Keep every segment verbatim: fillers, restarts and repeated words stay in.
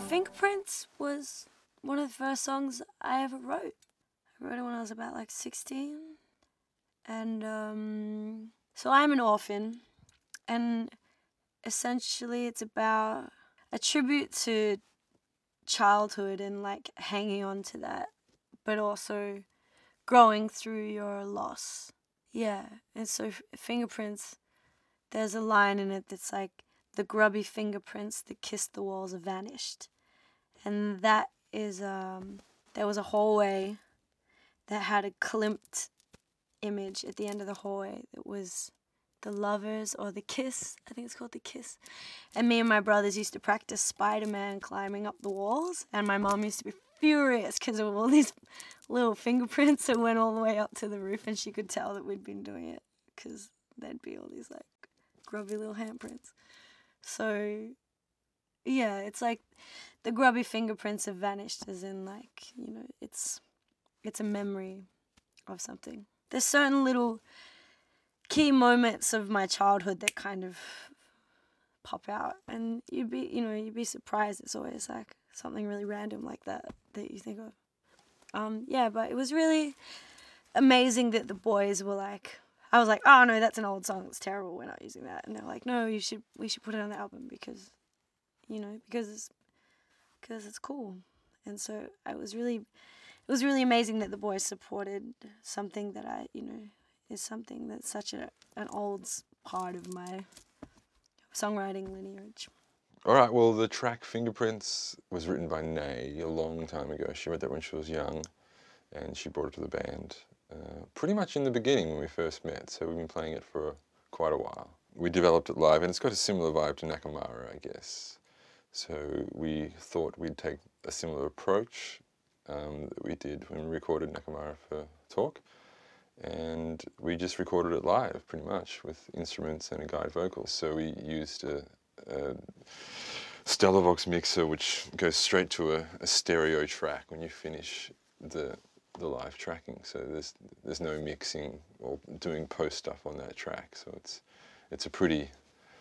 Fingerprints was one of the first songs I ever wrote. I wrote it when I was about like sixteen. And um, so I'm an orphan. And essentially it's about a tribute to childhood and like hanging on to that, but also growing through your loss. Yeah. And so Fingerprints, there's a line in it that's like, the grubby fingerprints that kissed the walls have vanished. And that is, um, there was a hallway that had a Klimt image at the end of the hallway that was the lovers or the kiss. I think it's called the kiss. And me and my brothers used to practice Spider-Man climbing up the walls. And my mom used to be furious because of all these little fingerprints that went all the way up to the roof. And she could tell that we'd been doing it because there'd be all these like grubby little handprints. So, yeah, it's like the grubby fingerprints have vanished, as in, like, you know, it's it's a memory of something. There's certain little key moments of my childhood that kind of pop out, and you'd be, you know, you'd be surprised. It's always like something really random like that that you think of. Um, yeah, but it was really amazing that the boys were like, I was like, oh no, that's an old song, it's terrible, we're not using that. And they're like, no, you should, we should put it on the album because, you know, because it's, because it's cool. And so I was really, it was really amazing that the boys supported something that I, you know, is something that's such a, an old part of my songwriting lineage. All right, well, the track Fingerprints was written by Nay a long time ago. She wrote that when she was young, and she brought it to the band uh, pretty much in the beginning when we first met, so we've been playing it for quite a while. We developed it live, and it's got a similar vibe to Nakamara, I guess. So we thought we'd take a similar approach um, that we did when we recorded Nakamara for Talk, and we just recorded it live, pretty much, with instruments and a guide vocal. So we used a, a Stellavox mixer, which goes straight to a, a stereo track when you finish the the live tracking. So there's there's no mixing or doing post stuff on that track. So it's it's a pretty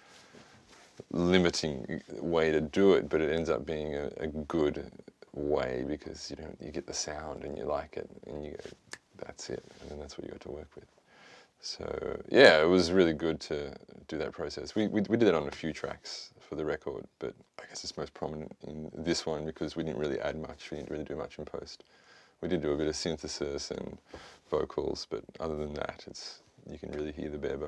limiting way to do it, but it ends up being a, a good way because you know you get the sound and you like it, and you go, that's it, and then that's what you got to work with. So yeah, it was really good to do that process. We, we we did it on a few tracks for the record, but I guess it's most prominent in this one because we didn't really add much. We didn't really do much in post. We did do a bit of synthesis and vocals, but other than that, it's you can really hear the bare bones.